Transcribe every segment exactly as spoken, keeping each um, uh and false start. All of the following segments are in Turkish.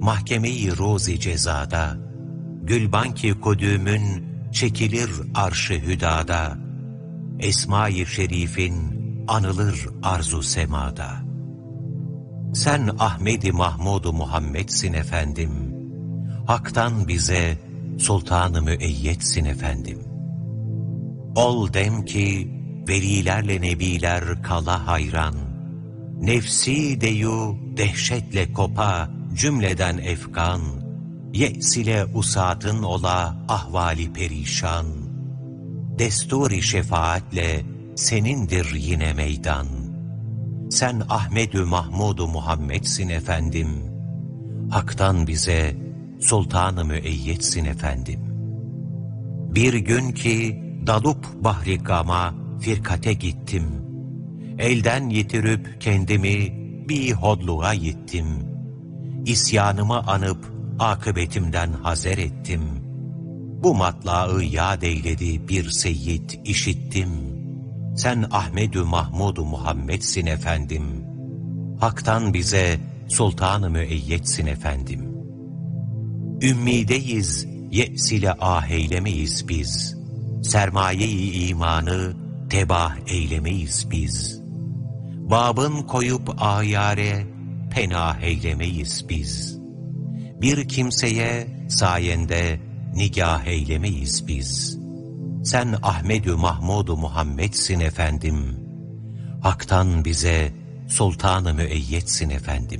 mahkeme-i roz-i cezada, gülbanki kudümün çekilir arş-ı hüdada, Esma-i şerifin anılır arzu semada. Sen Ahmed-i Mahmud-u Muhammed'sin efendim, Hak'tan bize sultan-ı müeyyetsin efendim. Ol dem ki velilerle nebiler kala hayran, nefsi deyu dehşetle kopa cümleden efkan, ye's ile usatın ola ahvali perişan, destur-i şefaatle senindir yine meydan. Sen Ahmed-ü Mahmud-u Muhammed'sin efendim, Hak'tan bize sultan-ı müeyyetsin efendim. Bir gün ki dalup bahri gama firkate gittim, elden yitirip kendimi bir hodluğa yittim, İsyanımı anıp akıbetimden hazer ettim, bu matlağı yad eyledi bir seyyid işittim, sen Ahmed-ü Mahmud-u Muhammed'sin efendim, Hak'tan bize sultan-ı müeyyetsin efendim. Ümmideyiz, ye's ile ah eylemeyiz biz, sermaye-i imanı tebah eylemeyiz biz, babın koyup ayare penah eylemeyiz biz, bir kimseye sayende nigah eylemeyiz biz. Sen Ahmed-ü Mahmud-u Muhammed'sin efendim, Hak'tan bize sultan-ı müeyyetsin efendim.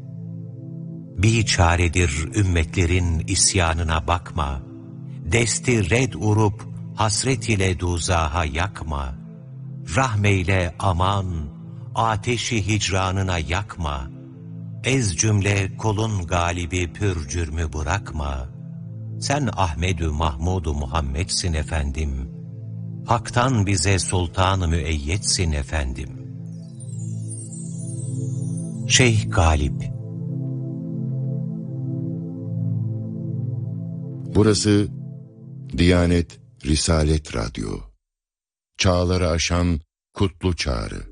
Bir çaredir ümmetlerin isyanına bakma, desti red urup hasret ile duzaha yakma, rahmeyle aman, ateşi hicranına yakma, ez cümle kulun galibi pür cürmü bırakma. Sen Ahmed-ü Mahmud-u Muhammed'sin efendim, Hak'tan bize sultan-ı müeyyetsin efendim. Şeyh Galip. Burası Diyanet Risalet Radyo. Çağları aşan kutlu çağrı.